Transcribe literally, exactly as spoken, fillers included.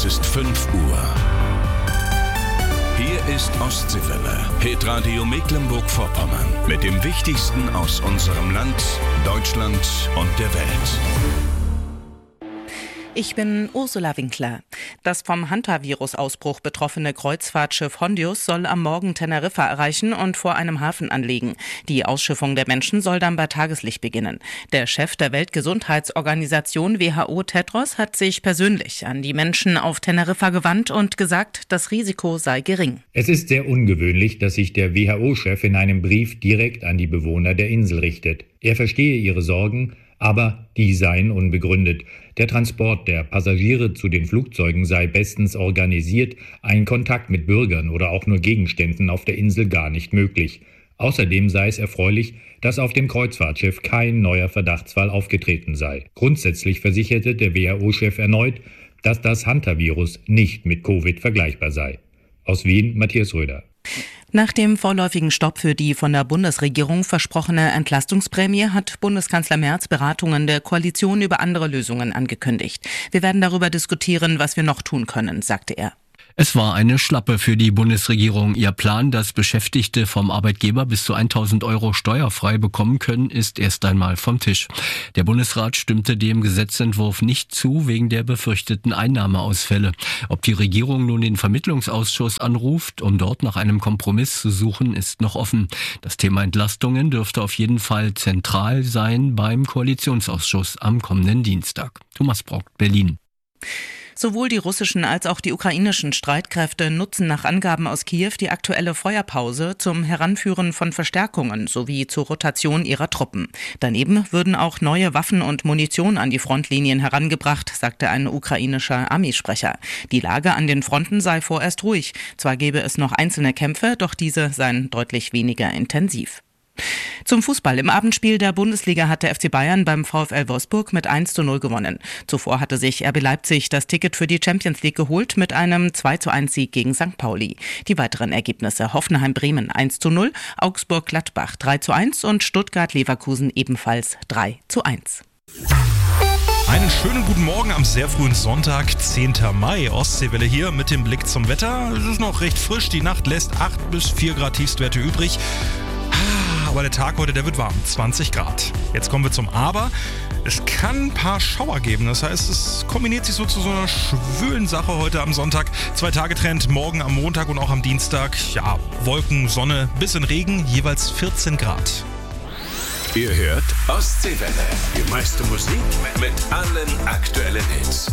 Es ist fünf Uhr. Hier ist Ostseewelle, Hitradio Mecklenburg-Vorpommern. Mit dem Wichtigsten aus unserem Land, Deutschland und der Welt. Ich bin Ursula Winkler. Das vom Hantavirus-Ausbruch betroffene Kreuzfahrtschiff Hondius soll am Morgen Teneriffa erreichen und vor einem Hafen anlegen. Die Ausschiffung der Menschen soll dann bei Tageslicht beginnen. Der Chef der Weltgesundheitsorganisation W H O Tedros hat sich persönlich an die Menschen auf Teneriffa gewandt und gesagt, das Risiko sei gering. Es ist sehr ungewöhnlich, dass sich der W H O-Chef in einem Brief direkt an die Bewohner der Insel richtet. Er verstehe ihre Sorgen, aber die seien unbegründet. Der Transport der Passagiere zu den Flugzeugen sei bestens organisiert, ein Kontakt mit Bürgern oder auch nur Gegenständen auf der Insel gar nicht möglich. Außerdem sei es erfreulich, dass auf dem Kreuzfahrtschiff kein neuer Verdachtsfall aufgetreten sei. Grundsätzlich versicherte der W H O-Chef erneut, dass das Hantavirus nicht mit Covid vergleichbar sei. Aus Wien, Matthias Röder. Nach dem vorläufigen Stopp für die von der Bundesregierung versprochene Entlastungsprämie hat Bundeskanzler Merz Beratungen der Koalition über andere Lösungen angekündigt. Wir werden darüber diskutieren, was wir noch tun können, sagte er. Es war eine Schlappe für die Bundesregierung. Ihr Plan, dass Beschäftigte vom Arbeitgeber bis zu tausend Euro steuerfrei bekommen können, ist erst einmal vom Tisch. Der Bundesrat stimmte dem Gesetzentwurf nicht zu, wegen der befürchteten Einnahmeausfälle. Ob die Regierung nun den Vermittlungsausschuss anruft, um dort nach einem Kompromiss zu suchen, ist noch offen. Das Thema Entlastungen dürfte auf jeden Fall zentral sein beim Koalitionsausschuss am kommenden Dienstag. Thomas Brock, Berlin. Sowohl die russischen als auch die ukrainischen Streitkräfte nutzen nach Angaben aus Kiew die aktuelle Feuerpause zum Heranführen von Verstärkungen sowie zur Rotation ihrer Truppen. Daneben würden auch neue Waffen und Munition an die Frontlinien herangebracht, sagte ein ukrainischer Armeesprecher. Die Lage an den Fronten sei vorerst ruhig. Zwar gäbe es noch einzelne Kämpfe, doch diese seien deutlich weniger intensiv. Zum Fußball. Im Abendspiel der Bundesliga hat der F C Bayern beim VfL Wolfsburg mit eins zu null gewonnen. Zuvor hatte sich R B Leipzig das Ticket für die Champions League geholt mit einem zwei zu eins Sieg gegen Sankt Pauli. Die weiteren Ergebnisse: Hoffenheim-Bremen eins zu null, Augsburg-Gladbach drei zu eins und Stuttgart-Leverkusen ebenfalls drei zu eins. Einen schönen guten Morgen am sehr frühen Sonntag, zehnten Mai. Ostseewelle hier mit dem Blick zum Wetter. Es ist noch recht frisch, die Nacht lässt acht bis vier Grad Tiefstwerte übrig. Aber der Tag heute, der wird warm, zwanzig Grad. Jetzt kommen wir zum Aber. Es kann ein paar Schauer geben. Das heißt, es kombiniert sich so zu so einer schwülen Sache heute am Sonntag. Zwei Tage Trend, morgen am Montag und auch am Dienstag. Ja, Wolken, Sonne, bisschen Regen, jeweils vierzehn Grad. Ihr hört Ostseewelle. Die meiste Musik mit allen aktuellen Hits.